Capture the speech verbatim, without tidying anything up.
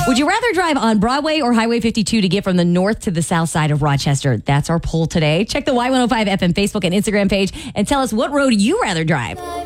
Would you rather drive on Broadway or Highway fifty-two to get from the north to the south side of Rochester? That's our poll today. Check the Y one oh five F M Facebook and Instagram page and tell us what road you rather drive.